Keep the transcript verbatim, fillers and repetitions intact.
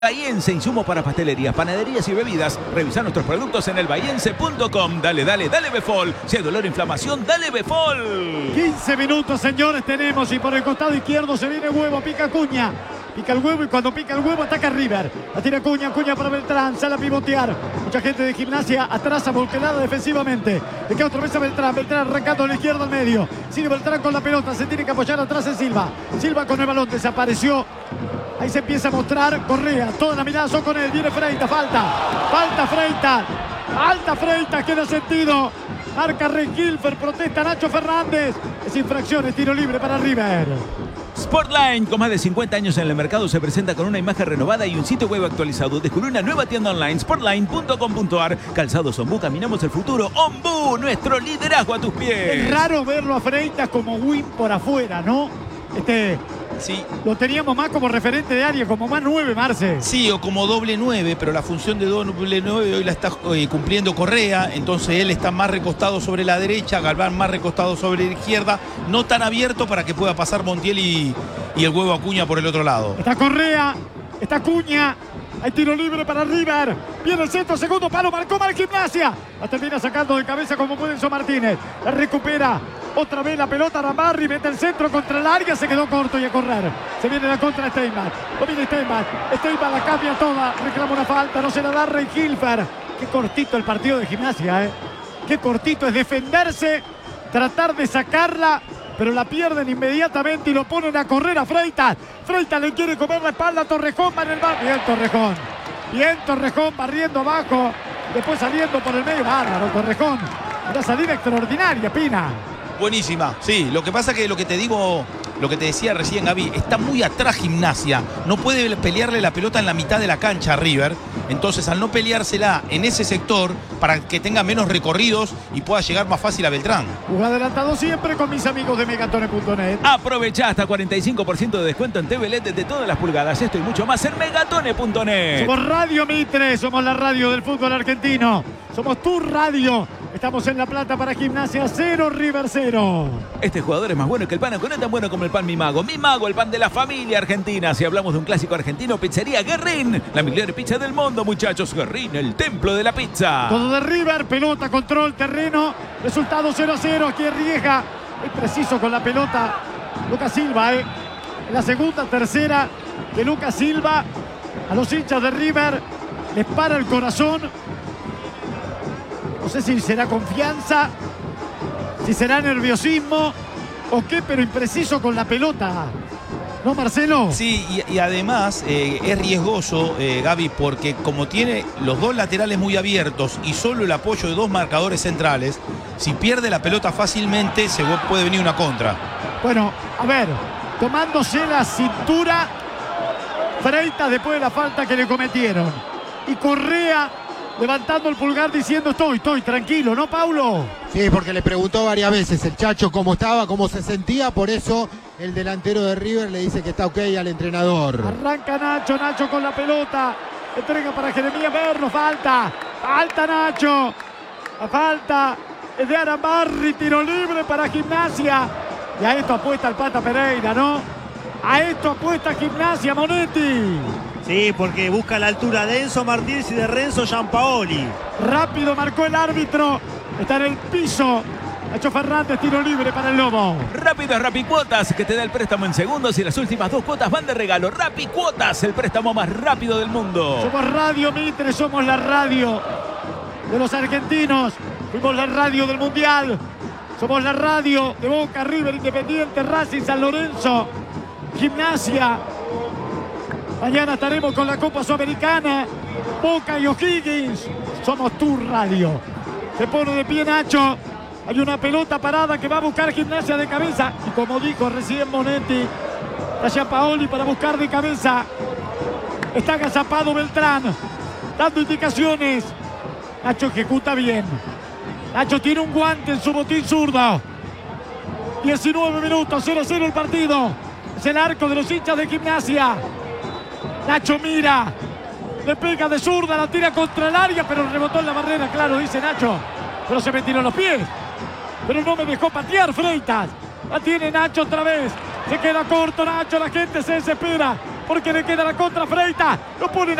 Bahiense, insumo para pastelerías, panaderías y bebidas. Revisa nuestros productos en el bahiense punto com. Dale, dale, dale Befol. Si hay dolor o inflamación, dale Befol. quince minutos, señores, tenemos. Y por el costado izquierdo se viene Huevo, pica Acuña. Pica el huevo y cuando pica el huevo ataca River. La tira Acuña, Acuña para Beltrán, sale a pivotear. Mucha gente de Gimnasia atrás a volquelada defensivamente. Le queda otra vez a Beltrán, Beltrán arrancando a la izquierda al medio. Sigue Beltrán con la pelota, se tiene que apoyar atrás en Silva. Silva con el balón, desapareció. Ahí se empieza a mostrar Correa. Toda la mirada son con él. Viene Freitas. Falta. Falta Freitas. Falta Freitas. Queda sentido. Marca Rengilfer. Protesta Nacho Fernández. Es infracción. Es tiro libre para River. Sportline, con más de cincuenta años en el mercado, se presenta con una imagen renovada y un sitio web actualizado. Descubre una nueva tienda online, sportline punto com punto ar. Calzados Ombú, caminamos el futuro. Ombú, nuestro liderazgo a tus pies. Es raro verlo a Freitas como win por afuera, ¿no? Este... Sí. Lo teníamos más como referente de área, como más nueve, Marce. Sí, o como doble nueve, pero la función de doble nueve hoy la está eh, cumpliendo Correa, entonces él está más recostado sobre la derecha, Galván más recostado sobre la izquierda, no tan abierto para que pueda pasar Montiel y, y el Huevo Acuña por el otro lado. Está Correa, está Acuña. Hay tiro libre para River. Viene el centro, segundo palo, marcó mal Gimnasia. La termina sacando de cabeza como puede Enzo Martínez. La recupera. Otra vez la pelota Ramarri, mete el centro contra el área, se quedó corto y a correr. Se viene la contra Steinman. Lo viene Steinman. Steinman la cambia toda. Reclama una falta, no se la da Rengilfer. Qué cortito el partido de Gimnasia, ¿eh? Qué cortito es defenderse, tratar de sacarla, pero la pierden inmediatamente y lo ponen a correr a Freitas. Freitas le quiere comer la espalda a Torrejón, va en el bar. Bien Torrejón. Bien Torrejón barriendo abajo. Después saliendo por el medio. Bárbaro Torrejón. Una salida extraordinaria, Pina. Buenísima, sí. Lo que pasa que lo que te digo, lo que te decía recién, Gaby, está muy atrás Gimnasia. No puede pelearle la pelota en la mitad de la cancha a River. Entonces, al no peleársela en ese sector, para que tenga menos recorridos y pueda llegar más fácil a Beltrán. Juega adelantado siempre con mis amigos de megatone punto net. Aprovecha hasta cuarenta y cinco por ciento de descuento en T V L E D de todas las pulgadas. Esto y mucho más en megatone punto net. Somos Radio Mitre, somos la radio del fútbol argentino. Somos tu radio. Estamos en La Plata para Gimnasia, cero, River cero. Este jugador es más bueno que el pan, aunque no es tan bueno como el pan Mi Mago. Mi Mago, el pan de la familia argentina. Si hablamos de un clásico argentino, Pizzería Guerrín. La mejor pizza del mundo, muchachos. Guerrín, el templo de la pizza. Todo de River, pelota, control, terreno. Resultado cero a cero, aquí en Rieja. Es preciso con la pelota Lucas Silva, ¿eh? En la segunda, tercera de Lucas Silva. A los hinchas de River les para el corazón. No sé si será confianza, si será nerviosismo o qué, pero impreciso con la pelota. ¿No, Marcelo? Sí, y, y además eh, es riesgoso, eh, Gaby, porque como tiene los dos laterales muy abiertos y solo el apoyo de dos marcadores centrales, si pierde la pelota fácilmente se puede venir una contra. Bueno, a ver, tomándose la cintura Freitas después de la falta que le cometieron. Y Correa levantando el pulgar diciendo estoy, estoy tranquilo, ¿no, Paulo? Sí, porque le preguntó varias veces el Chacho cómo estaba, cómo se sentía, por eso el delantero de River le dice que está ok al entrenador. Arranca Nacho, Nacho con la pelota, entrega para Jeremías Berno, falta, falta Nacho, la falta es de Aramarri, tiro libre para Gimnasia. Y a esto apuesta el Pata Pereira, ¿no? A esto apuesta Gimnasia, Monetti. Sí, porque busca la altura de Enzo Martínez y de Renzo Giampaoli. Rápido marcó el árbitro. Está en el piso. Nacho Fernández, tiro libre para el Lobo. Rápido es Rapicuotas, que te da el préstamo en segundos y las últimas dos cuotas van de regalo. Rapicuotas, el préstamo más rápido del mundo. Somos Radio Mitre, somos la radio de los argentinos. Fuimos la radio del Mundial. Somos la radio de Boca, River, Independiente, Racing, San Lorenzo, Gimnasia. Mañana estaremos con la Copa Sudamericana, Boca y O'Higgins. Somos tu radio. Se pone de pie Nacho. Hay una pelota parada que va a buscar Gimnasia de cabeza. Y como dijo recién Monetti, a Giampaoli para buscar de cabeza. Está agazapado Beltrán, dando indicaciones. Nacho ejecuta bien. Nacho tiene un guante en su botín zurdo. diecinueve minutos, cero a cero el partido. Es el arco de los hinchas de Gimnasia. Nacho mira, le pega de zurda, la tira contra el área, pero rebotó en la barrera, claro, dice Nacho. Pero se me tiró los pies. Pero no me dejó patear Freitas. La tiene Nacho otra vez. Se queda corto Nacho, la gente se desespera. porque le queda la contra Freitas. Lo ponen